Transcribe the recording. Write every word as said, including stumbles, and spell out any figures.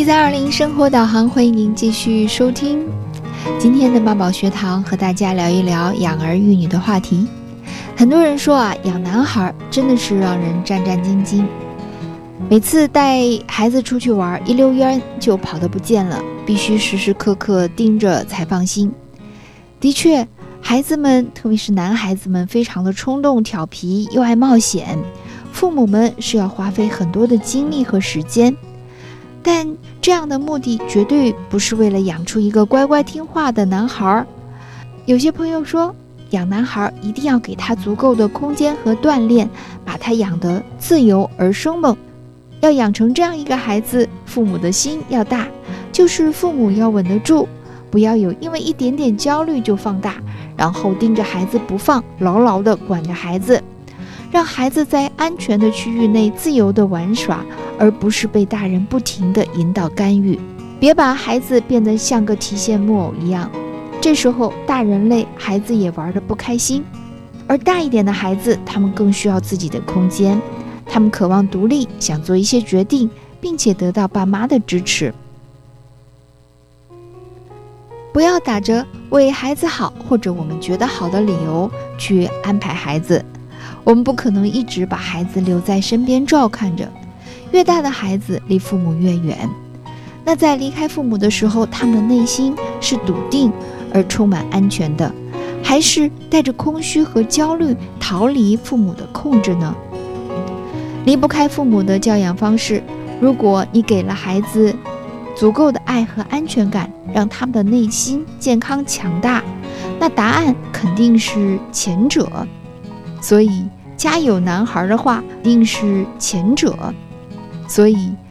三二零生活导航，欢迎您继续收听今天的妈宝学堂，和大家聊一聊养儿育女的话题。很多人说啊，养男孩真的是让人战战兢兢，每次带孩子出去玩，一溜烟就跑得不见了，必须时时刻刻盯着才放心。的确，孩子们，特别是男孩子们，非常的冲动调皮，又爱冒险，父母们是要花费很多的精力和时间，但这样的目的绝对不是为了养出一个乖乖听话的男孩。有些朋友说，养男孩一定要给他足够的空间和锻炼，把他养得自由而生猛。要养成这样一个孩子，父母的心要大，就是父母要稳得住，不要有因为一点点焦虑就放大，然后盯着孩子不放，牢牢地管着孩子，让孩子在安全的区域内自由地玩耍，而不是被大人不停地引导干预。别把孩子变得像个提线木偶一样，这时候大人累，孩子也玩得不开心。而大一点的孩子，他们更需要自己的空间，他们渴望独立，想做一些决定，并且得到爸妈的支持。不要打着为孩子好或者我们觉得好的理由去安排孩子，我们不可能一直把孩子留在身边照看着，越大的孩子离父母越远。那在离开父母的时候，他们的内心是笃定而充满安全的，还是带着空虚和焦虑逃离父母的控制呢？离不开父母的教养方式，如果你给了孩子足够的爱和安全感，让他们的内心健康强大，那答案肯定是前者。所以家有男孩的话，一定是前者。所以